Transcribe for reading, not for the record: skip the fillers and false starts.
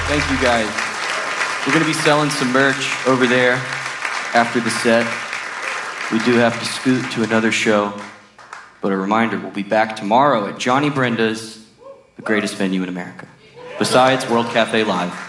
Thank you, guys. We're going to be selling some merch over there after the set. We do have to scoot to another show. But a reminder, we'll be back tomorrow at Johnny Brenda's, the greatest venue in America. Besides World Cafe Live.